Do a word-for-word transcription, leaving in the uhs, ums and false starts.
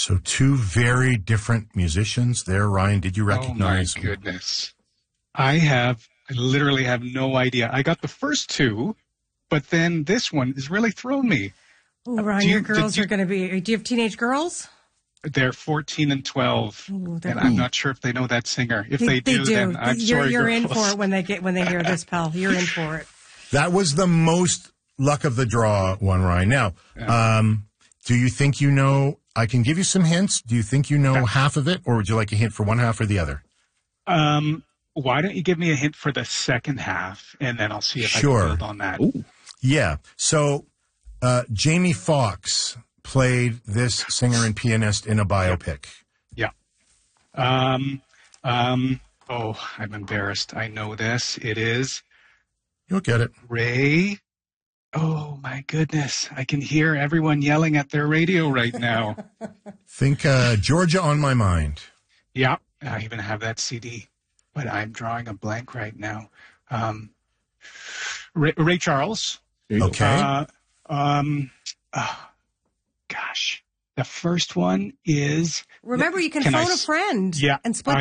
So two very different musicians there. Ryan, did you recognize? Oh, my goodness. I have, I literally have no idea. I got the first two, but then this one has really thrown me. Oh, Ryan, you, your girls you, are going to be, do you have teenage girls? They're fourteen and twelve, Ooh, and I'm not sure if they know that singer. If they, they do, they do. then I'm you're, sorry, You're girls. in for it when they get when they hear this, pal. You're in for it. That was the most luck of the draw one, Ryan. Now, Yeah. um, do you think you know, I can give you some hints. Do you think you know Yeah. half of it, or would you like a hint for one half or the other? Um, why don't you give me a hint for the second half, and then I'll see if Sure. I can build on that. Ooh. Yeah. So, uh, Jamie Foxx played this singer and pianist in a biopic. Yeah. Um, um, oh, I'm embarrassed. I know this. It is You'll get it. Ray. Oh, my goodness. I can hear everyone yelling at their radio right now. Think uh, Georgia on My Mind. Yeah, I even have that C D, but I'm drawing a blank right now. Um, Ray, Ray Charles. Okay. Uh, um, oh, gosh. The first one is... Remember, you can, Can I phone a s- friend Yeah, and split